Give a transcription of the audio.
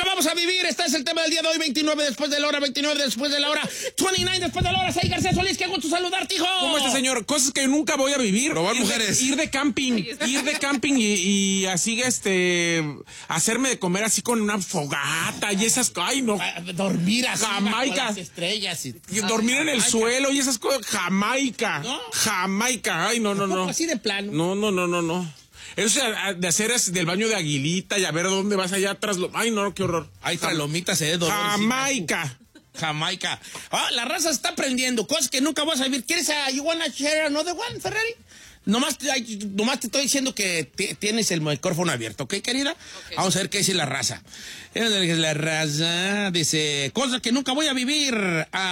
nunca vamos a vivir. Este es el tema del día de hoy. 29 después de la hora, 29 después de la hora, 29 después de la hora. Soy García Solís, qué gusto saludarte, hijo. ¿Cómo está, señor? Cosas que nunca voy a vivir. Robar mujeres. Ir de camping y así, hacerme de comer así con una fogata y esas cosas. Ay, no. Dormir así Jamaica. bajo las estrellas. Y dormir en el suelo y esas cosas. Jamaica. ¿No? Jamaica. Ay, no. Así de plano. No. Eso de hacer del baño de Aguilita y a ver dónde vas allá atrás. Ay, no, qué horror. Hay palomitas, dolor. Jamaica. La raza está aprendiendo cosas que nunca vas a vivir. ¿Quieres you wanna share another one, Ferrari? Nomás te estoy diciendo que tienes el micrófono abierto, ¿ok, querida? Okay. Vamos a ver qué dice la raza. La raza dice, cosas que nunca voy a vivir.